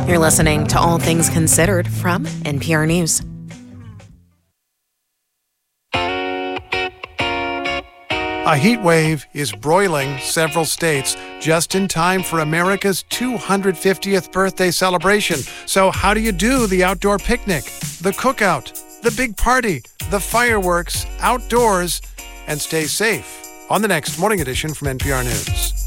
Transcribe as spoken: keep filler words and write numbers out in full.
You're listening to All Things Considered from N P R News. A heat wave is broiling several states just in time for America's two hundred fiftieth birthday celebration. So how do you do the outdoor picnic, the cookout, the big party, the fireworks, outdoors, and stay safe? On the next Morning Edition from N P R News.